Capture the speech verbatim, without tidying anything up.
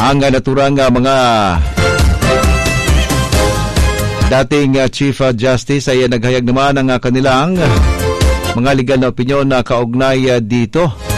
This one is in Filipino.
Ang uh, naturang uh, mga dating uh, Chief uh, Justice ay uh, naghayag naman ang uh, kanilang uh, mga legal na opinyon na kaugnay uh, dito.